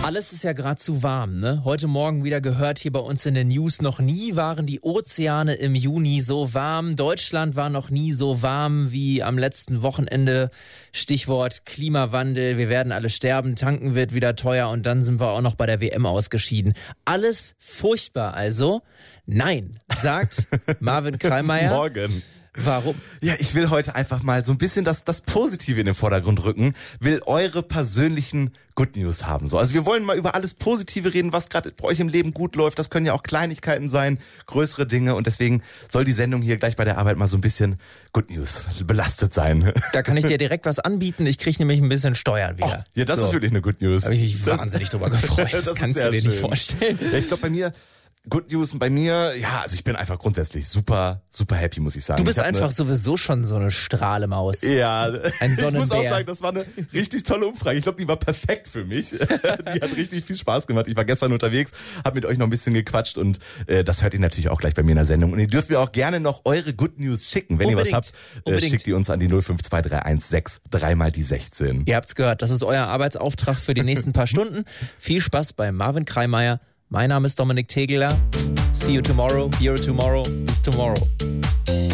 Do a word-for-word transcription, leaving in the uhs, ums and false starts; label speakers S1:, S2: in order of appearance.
S1: Alles ist ja gerade zu warm, ne? Heute Morgen wieder gehört hier bei uns in den News, noch nie waren die Ozeane im Juni so warm. Deutschland war noch nie so warm wie am letzten Wochenende. Stichwort Klimawandel, wir werden alle sterben, tanken wird wieder teuer und dann sind wir auch noch bei der W M ausgeschieden. Alles furchtbar also. Nein, sagt Marvin Kreimeier.
S2: Morgen.
S1: Warum?
S2: Ja, ich will heute einfach mal so ein bisschen das, das Positive in den Vordergrund rücken, will eure persönlichen Good News haben. So, also wir wollen mal über alles Positive reden, was gerade bei euch im Leben gut läuft. Das können ja auch Kleinigkeiten sein, größere Dinge und deswegen soll die Sendung hier gleich bei der Arbeit mal so ein bisschen Good News belastet sein.
S1: Da kann ich dir direkt was anbieten, ich kriege nämlich ein bisschen Steuern wieder.
S2: Oh, ja, das
S1: so.
S2: ist wirklich eine Good News.
S1: Da habe ich mich
S2: das,
S1: wahnsinnig drüber gefreut, das,
S2: das
S1: kannst du dir
S2: schön.
S1: nicht vorstellen.
S2: Ja, ich glaube bei mir... Good News bei mir, ja, also ich bin einfach grundsätzlich super, super happy, muss ich sagen.
S1: Du bist einfach
S2: eine,
S1: sowieso schon so eine Strahlemaus.
S2: Ja,
S1: ein
S2: ich muss auch sagen, das war eine richtig tolle Umfrage. Ich glaube, die war perfekt für mich. Die hat richtig viel Spaß gemacht. Ich war gestern unterwegs, habe mit euch noch ein bisschen gequatscht und äh, das hört ihr natürlich auch gleich bei mir in der Sendung. Und ihr dürft mir auch gerne noch eure Good News schicken. Wenn Unbedingt. ihr was habt, äh, schickt die uns an die null fünf zwei drei eins sechs drei mal die sechzehn.
S1: Ihr habt's gehört, das ist euer Arbeitsauftrag für die nächsten paar Stunden. Viel Spaß bei Marvin Kreimeier. Mein Name ist Dominik Tegeler. See you tomorrow, hear you tomorrow, bis tomorrow.